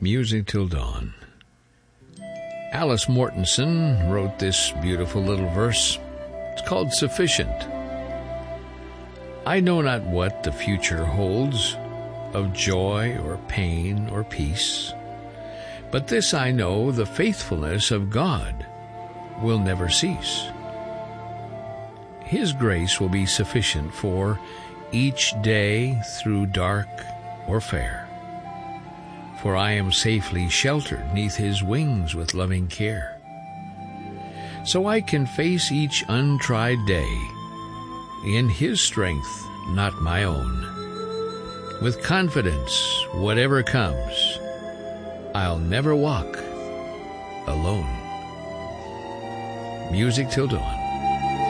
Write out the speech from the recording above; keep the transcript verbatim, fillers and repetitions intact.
Music Till Dawn. Alice Mortensen wrote this beautiful little verse. It's called Sufficient. I know not what the future holds, of joy or pain or peace, but this I know, the faithfulness of God will never cease. His grace will be sufficient for each day through dark or fair. For I am safely sheltered neath his wings with loving care. So I can face each untried day in his strength, not my own. With confidence, whatever comes, I'll never walk alone. Music Till Dawn.